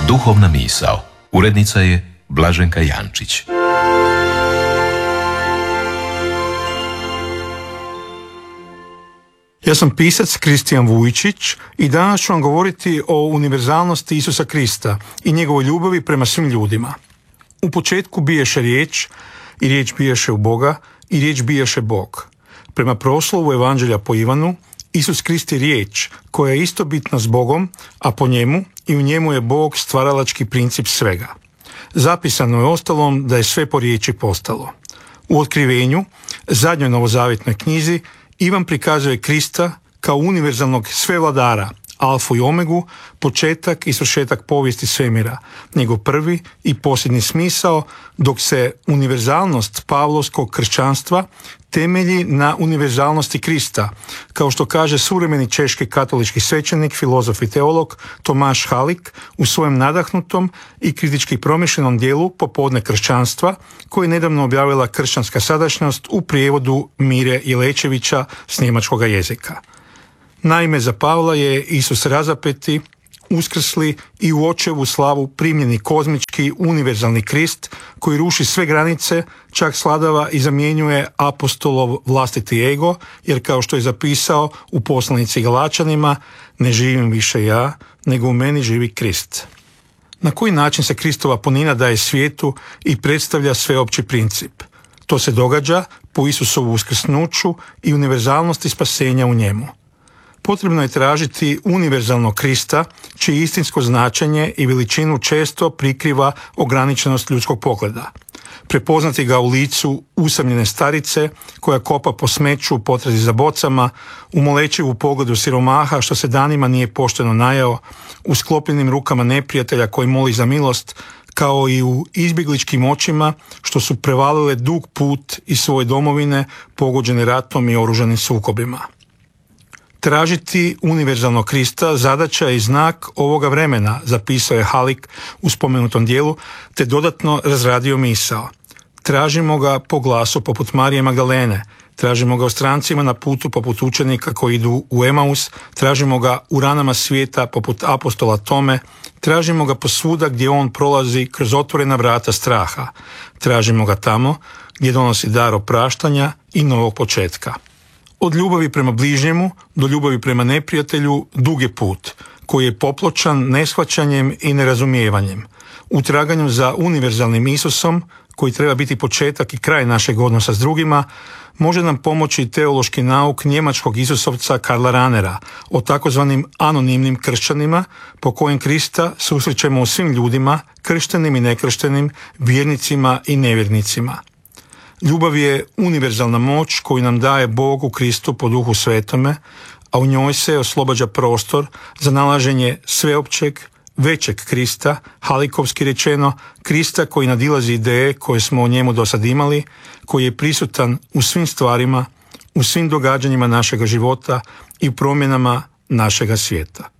Duhovna misao. Urednica je Blaženka Jančić. Ja sam pisac Kristijan Vujčić i danas ću vam govoriti o univerzalnosti Isusa Krista i njegovoj ljubavi prema svim ljudima. U početku biješe riječ i riječ biješe u Boga i riječ biješe Bog. Prema proslovu Evanđelja po Ivanu, Isus Krist je riječ koja je istobitna s Bogom, a po njemu i u njemu je Bog stvaralački princip svega. Zapisano je ostalom da je sve po riječi postalo. U Otkrivenju, zadnjoj novozavjetnoj knjizi, Ivan prikazuje Krista kao univerzalnog svevladara, alfu i omegu, početak i svršetak povijesti svemira, njegov prvi i posljednji smisao, dok se univerzalnost pavlovskog kršćanstva temelji na univerzalnosti Krista, kao što kaže suvremeni češki katolički svećenik, filozof i teolog Tomaš Halik u svojem nadahnutom i kritički promišljenom dijelu Popodne kršćanstva, koje je nedavno objavila Kršćanska sadašnjost u prijevodu Mire Jelečevića s njemačkog jezika. Naime, za Pavla je Isus razapeti, uskrsli i u očevu slavu primljeni kozmički univerzalni Krist koji ruši sve granice, čak sladava i zamjenjuje apostolov vlastiti ego, jer kao što je zapisao u poslanici Galačanima, ne živim više ja, nego u meni živi Krist. Na koji način se Kristova punina daje svijetu i predstavlja sveopći princip? To se događa po Isusovu uskrsnuću i univerzalnosti spasenja u njemu. Potrebno je tražiti univerzalnog Krista, čije istinsko značenje i veličinu često prikriva ograničenost ljudskog pogleda. Prepoznati ga u licu usamljene starice koja kopa po smeću u potrazi za bocama, u molećivu pogledu siromaha što se danima nije pošteno najeo, u sklopljenim rukama neprijatelja koji moli za milost, kao i u izbjegličkim očima što su prevalile dug put iz svoje domovine pogođene ratom i oružanim sukobima. Tražiti univerzalnog Krista zadaća je i znak ovoga vremena, zapisao je Halik u spomenutom dijelu, te dodatno razradio misao. Tražimo ga po glasu poput Marije Magdalene, tražimo ga u strancima na putu poput učenika koji idu u Emaus, tražimo ga u ranama svijeta poput apostola Tome, tražimo ga posvuda gdje on prolazi kroz otvorena vrata straha, tražimo ga tamo gdje donosi dar opraštanja i novog početka. Od ljubavi prema bližnjemu do ljubavi prema neprijatelju dug je put, koji je popločan neshvaćanjem i nerazumijevanjem. U traganju za univerzalnim Isusom, koji treba biti početak i kraj našeg odnosa s drugima, može nam pomoći teološki nauk njemačkog Isusovca Karla Ranera o takozvanim anonimnim kršćanima, po kojem Krista susrećemo u svim ljudima, krštenim i nekrštenim, vjernicima i nevjernicima. Ljubav je univerzalna moć koju nam daje Bog u Kristu po Duhu Svetome, a u njoj se oslobađa prostor za nalaženje sveopćeg, većeg Krista, halikovski rečeno, Krista koji nadilazi ideje koje smo o njemu do sad imali, koji je prisutan u svim stvarima, u svim događanjima našega života i u promjenama našega svijeta.